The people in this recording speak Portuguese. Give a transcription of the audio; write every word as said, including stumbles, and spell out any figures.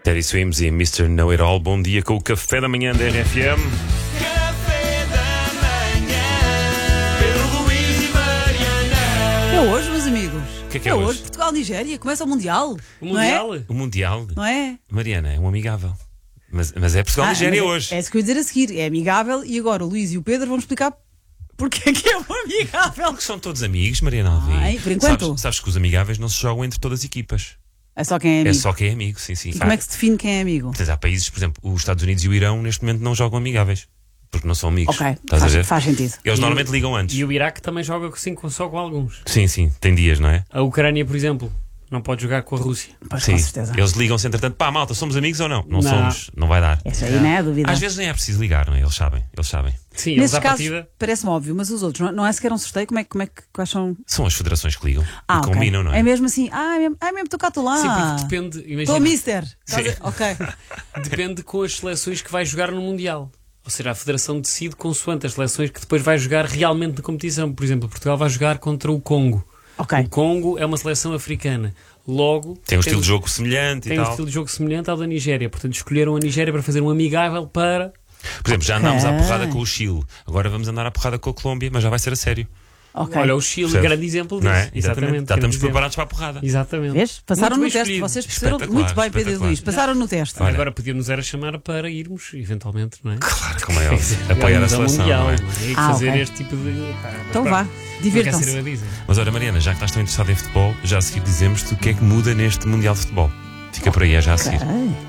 Teddy Swims e mister Know It All. Bom dia com o Café da Manhã da R F M. Café da Manhã, Pedro Luís e Mariana. É hoje, meus amigos. O que é que é hoje? Portugal-Nigéria, começa o Mundial. O Mundial? O Mundial. Não é? Mariana, é um amigável. Mas, mas é Portugal-Nigéria Ah, mas hoje. É, é isso que eu ia dizer a seguir. É amigável e agora o Luís e o Pedro vão explicar porque é que é um amigável. Porque são todos amigos, Mariana Alvim. Ai, por enquanto. Sabes, sabes que os amigáveis não se jogam entre todas as equipas. É só quem é amigo. É só quem é amigo, sim, sim. E como é que se define quem é amigo? Portanto, há países, por exemplo, os Estados Unidos e o Irão, neste momento não jogam amigáveis. Porque não são amigos. Ok, Estás a ver? faz, faz sentido. Eles E normalmente o- ligam antes. E o Iraque também joga assim, com- só com alguns. Sim, sim, tem dias, não é? A Ucrânia, por exemplo, não pode jogar com a Rússia. Pois, Sim. com certeza. Eles ligam-se entretanto, pá, malta, somos amigos ou não? Não, Não. somos, não vai dar. Essa aí não é a dúvida. Às vezes nem é preciso ligar, não é? Eles sabem, eles sabem. Sim, eles Nesses à casos partida. parece-me óbvio, mas os outros, não, não é sequer um sorteio? Como é, que- como é que quais são? São as federações que ligam Ah, e ok. combinam, não é? É mesmo assim, ah, é mesmo, ah, é mesmo tu cá, estou lá. Sim, porque depende. Estou Imagina, mister. Estás Sim. a- Ok. depende com as seleções que vai jogar no Mundial. Ou seja, a Federação decide consoante as seleções que depois vai jogar realmente na competição. Por exemplo, Portugal vai jogar contra o Congo. Ok. O Congo é uma seleção africana. Logo, Tem um estilo de jogo semelhante tem e um tal. estilo de jogo semelhante ao da Nigéria. Portanto, escolheram a Nigéria para fazer um amigável para. Por exemplo, já andámos à Ok. porrada com o Chile. Agora vamos andar à porrada com a Colômbia, mas já vai ser a sério. Ok. Olha, o Chile, Percebes? grande exemplo disso. Não é? Exatamente. Já grande estamos exemplo. preparados para a porrada. Exatamente. Vês? Passaram Muito no bem teste. escolhido. Vocês perceberam Espetacular, muito bem, Pedro e espetacular. Luís. Passaram no teste. Olha. Agora podíamos era chamar para irmos, eventualmente, não é? Claro, como é óbvio. Apoiar a Irmos ao seleção, Mundial, não é? E Ah, fazer ok. este tipo de. Pá, mas Então pronto, vá, não quer ser divirtam-se. eu a dizer. Mas olha, Mariana, já que estás tão interessada em futebol, já a seguir dizemos-te o que é que muda neste Mundial de Futebol. Fica por aí, é já a seguir. Ok.